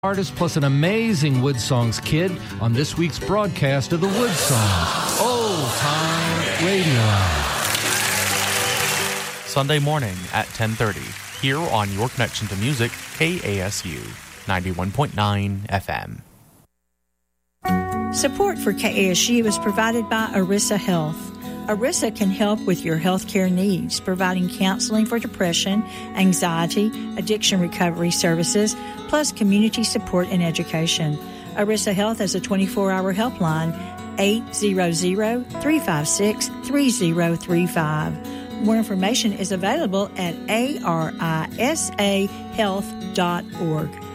artist plus an amazing Wood Songs kid on this week's broadcast of the Wood Songs Old Time Radio Hour. Sunday morning at 10:30 here on Your Connection to Music, KASU 91.9 FM. Support for KASU is provided by Arissa Health. Arissa can help with your healthcare needs, providing counseling for depression, anxiety, addiction recovery services, plus community support and education. Arissa Health has a 24-hour helpline, 800-356-3035. More information is available at arisahealth.org.